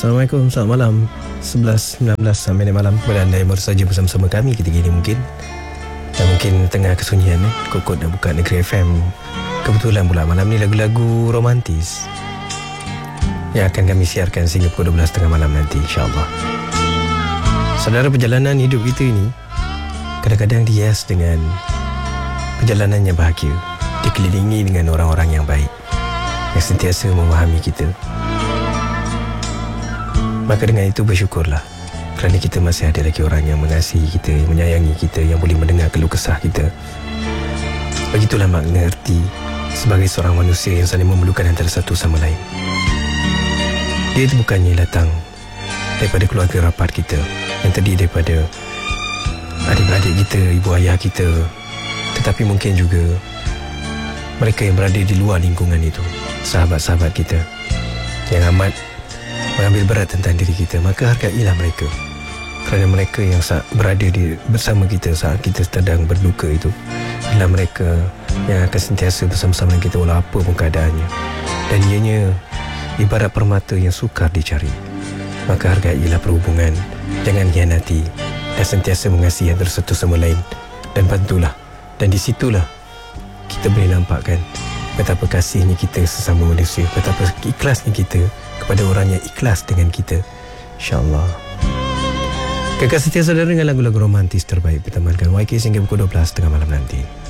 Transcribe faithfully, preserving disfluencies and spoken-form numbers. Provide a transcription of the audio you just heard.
Assalamualaikum, selamat malam. Sebelas sembilan belas sampai malam kepada anda yang baru saja bersama-sama kami ketika ini mungkin. Dan mungkin tengah kesunyian eh, Kokot dah buka Negeri F M. Kebetulan pula malam ni lagu-lagu romantis yang akan kami siarkan sehingga pukul dua belas tiga puluh malam nanti, insyaAllah. Saudara, perjalanan hidup kita ini kadang-kadang dihias dengan perjalanan yang bahagia, dikelilingi dengan orang-orang yang baik yang sentiasa memahami kita. Maka dengan itu bersyukurlah, kerana kita masih ada lagi orang yang mengasihi kita, yang menyayangi kita, yang boleh mendengar keluh kesah kita. Begitulah makna erti sebagai seorang manusia yang saling memerlukan antara satu sama lain. Dia itu bukannya datang daripada keluarga rapat kita yang terdiri daripada adik-beradik kita, ibu ayah kita, tetapi mungkin juga mereka yang berada di luar lingkungan itu, sahabat-sahabat kita yang amat mengambil berat tentang diri kita. Maka hargailah mereka, kerana mereka yang berada di, bersama kita saat kita sedang berduka itu adalah mereka yang akan sentiasa bersama-sama dengan kita walau apa pun keadaannya. Dan ianya ibarat permata yang sukar dicari. Maka hargailah perhubungan, jangan hianati, dan sentiasa mengasihi antara satu sama lain, dan bantulah. Dan di situlah kita boleh nampakkan betapa kasihnya kita sesama manusia, betapa ikhlasnya kita kepada orang yang ikhlas dengan kita, insyaAllah. Kekal setia saudara dengan lagu-lagu romantis terbaik bertemankan Y K sehingga pukul dua belas tiga puluh malam nanti.